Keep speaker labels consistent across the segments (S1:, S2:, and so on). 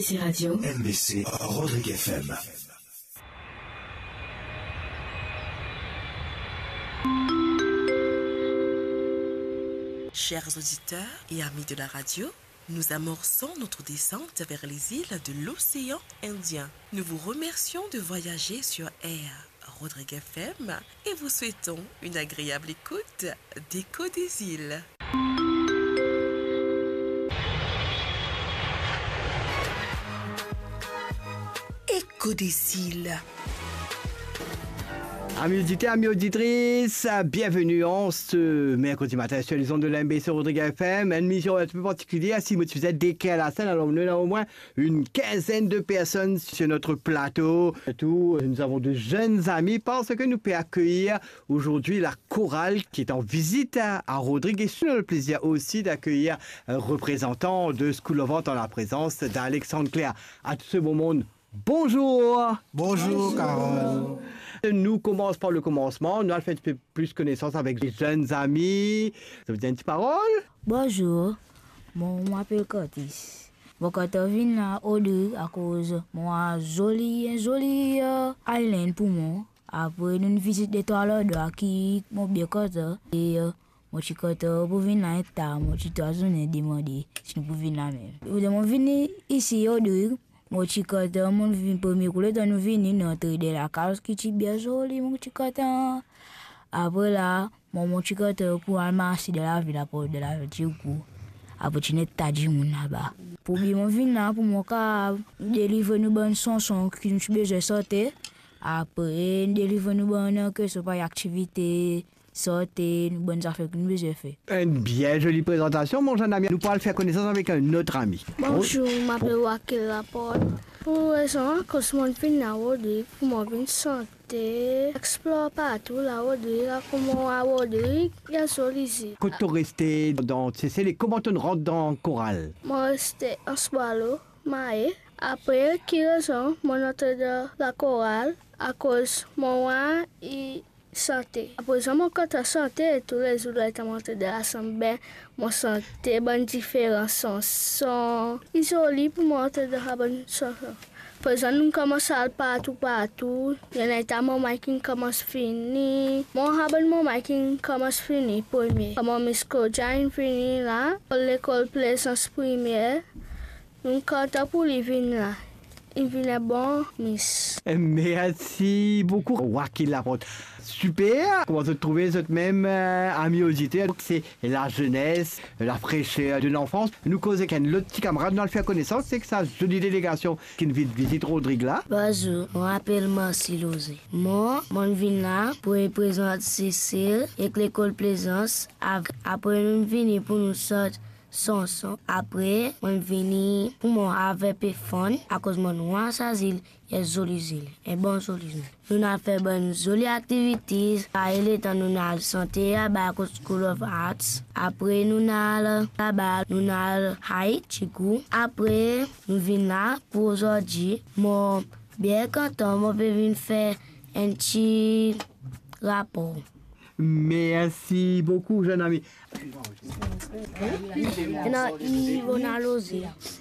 S1: MBC Radio.
S2: MBC Rodrigue FM.
S3: Chers auditeurs et amis de la radio, nous amorçons notre descente vers les îles de l'océan Indien. Nous vous remercions de voyager sur Air Rodrigue FM et vous souhaitons une agréable écoute d'Écho des îles. Écho des îles.
S4: Amis auditeurs, amis auditrices, bienvenue en ce mercredi matin sur les ondes de l'MBC Rodrigue FM. Une mission un peu particulière, si vous êtes décalé à la scène, alors nous avons au moins une quinzaine de personnes sur notre plateau. Nous avons de jeunes amis parce que nous pouvons accueillir aujourd'hui la chorale qui est en visite à Rodrigue. Et nous avons le plaisir aussi d'accueillir un représentant de School of Art en la présence d'Alexandre Claire. À tout ce beau monde, bonjour.
S5: Bonjour, Carole.
S4: Nous commençons par le commencement. Nous allons faire un peu plus connaissance avec les jeunes amis. Ça vous dit une petite parole?
S6: Bonjour, moi je m'appelle Curtis. Quand je viens au deux à cause moi joli island pour moi. Après une visite de toilette qui mon bien côté et moi je côté pour venir à l'état moi je dois demander si nous pouvons venir même. Nous venir ici au deux. Mon chicote, mon vin premier couleur dans nous vini notre de la case qui est bien joli mon chicote. Après là, mon chicote pour aller marcher de la ville pour de la ville coup. Après tu n'es pas dit mon là-bas. Pour bien mon vin là pour mon cas délivrer nous bonne chanson qui nous besoin sortir. Après délivrer nous bonne que ce pas activité sortir une bonne affaire que nous besoin faire.
S4: Une bien jolie présentation, mon jeune ami. Nous pourrons faire connaissance avec un autre ami.
S7: Bonjour, je m'appelle Wakil Laporte. Pour raison que mon fin à Rodrigue, pour mon fin santé, explore partout la Rodrigue, comment à Rodrigue, il y a sollicité.
S4: Quand tu restes dans CC, comment tu rentres dans le chorale?
S7: Moi, restais en Swallow, Maé. Après, qui raison, mon entrée de la chorale, à cause moi et santé. Après ça, mon côté santé, tous les jours, je suis monté de l'assemblée, mon santé, bonne différence, son isolé pour monter de la bonne santé. Par exemple, nous commençons à partout. Il y a un moment qui commence à finir. Mon moment qui commence à finir premier. Comme Miss Kodja finit là, pour l'école Plaisance première, nous comptons pour les venir là. Il vient bon, Miss.
S4: Merci beaucoup, Wakil Laporte. Super. Comment vous trouvez cette même ami auditeur? C'est la jeunesse, la fraîcheur de l'enfance. Nous causons qu'un autre petit camarade, nous le faire connaissance, c'est que sa jolie délégation qui nous visite Rodrigue là.
S6: Bonjour, je m'appelle Marcy Lozé. Moi, je viens là pour présenter Cécile et l'école Plaisance. Après, nous venons pour nous sortir. Son. Après, on vient pour moi avec Péphone, à cause de mon asile, il y a joli île, et bon joli île. Nous avons fait bonne jolie activités. Il est temps nous avons santé à la School of Arts. Après, nous avons là-bas, nous avons hike, chikou. Après, nous venons là pour aujourd'hui. Moi, bien content, moi, je vais faire un petit rapport.
S4: Merci beaucoup, jeune ami.
S6: Non, Ivona Lozé.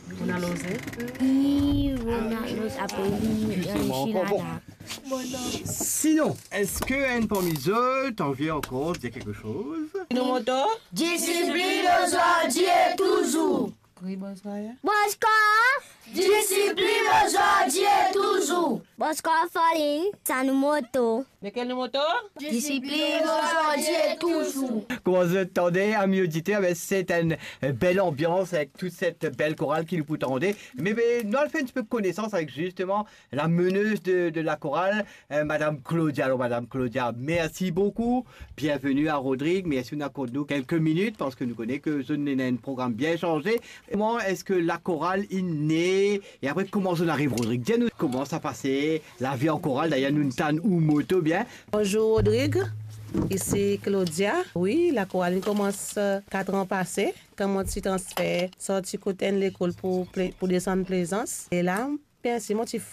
S4: Sinon, est-ce que un parmi eux t'en vient encore dire quelque chose?
S8: Nos motos?
S7: Discipline aujourd'hui et toujours.
S8: Oui, bonsoir.
S7: Discipline aujourd'hui et toujours.
S9: Boscar Falling, ça nous moto.
S8: De quel moto?
S7: Discipline aujourd'hui et toujours.
S4: Comment vous attendez, amis auditeurs? C'est une belle ambiance avec toute cette belle chorale qui nous peut tendre. Mais nous allons faire un petit peu de connaissance avec justement la meneuse de la chorale, Madame Claudia. Alors, Madame Claudia, merci beaucoup. Bienvenue à Rodrigue. Merci nous quelques minutes parce que nous connaissons que ce n'est un programme bien changé. Comment est-ce que la chorale est née? Et après, comment on arrive, Rodrigue? Dis-nous comment ça passait, la vie en chorale, d'ailleurs, nous t'en ou moto bien.
S8: Bonjour, Rodrigue. Ici Claudia. Oui, la chorale commence 4 ans passés. Quand mon petit transfert sorti côté de l'école pour descendre Plaisance. Et là, merci, mon petit